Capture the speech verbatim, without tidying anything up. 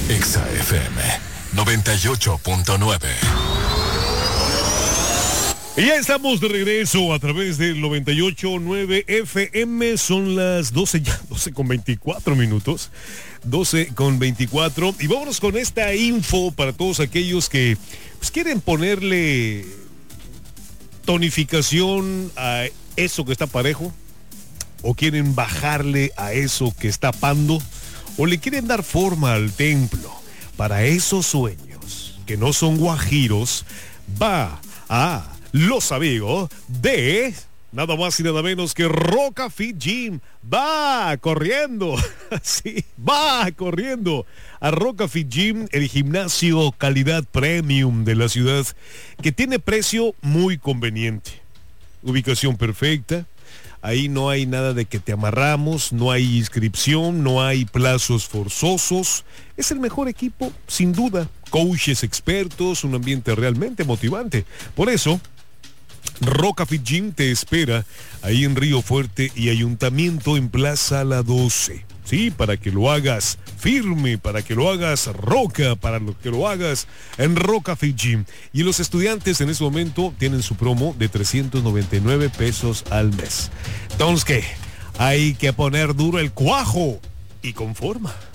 Exa F M noventa y ocho punto nueve. Y ya estamos de regreso a través del noventa y ocho punto nueve F M. Son las doce ya, doce con veinticuatro minutos. doce con veinticuatro. Y vámonos con esta info para todos aquellos que pues, quieren ponerle tonificación a eso que está parejo, o quieren bajarle a eso que está pando, o le quieren dar forma al templo. Para esos sueños que no son guajiros, va a los amigos de nada más y nada menos que Roca Fit Gym. Va corriendo, sí, va corriendo a Roca Fit Gym, el gimnasio calidad premium de la ciudad, que tiene precio muy conveniente, ubicación perfecta. Ahí no hay nada de que te amarramos, no hay inscripción, no hay plazos forzosos. Es el mejor equipo, sin duda. Coaches expertos, un ambiente realmente motivante. Por eso, Roca Fit Gym te espera ahí en Río Fuerte y Ayuntamiento en Plaza La doce. Sí, para que lo hagas firme, para que lo hagas roca, para que lo hagas en Roca Fit Gym. Y los estudiantes en ese momento tienen su promo de trescientos noventa y nueve pesos al mes. Entonces, ¿qué? Hay que poner duro el cuajo y con forma.